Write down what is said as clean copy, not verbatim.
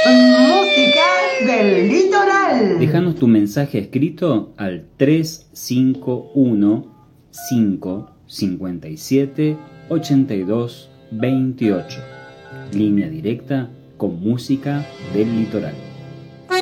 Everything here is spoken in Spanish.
Música del litoral. Déjanos tu mensaje escrito al 351 557 82 28. Línea directa con música del litoral.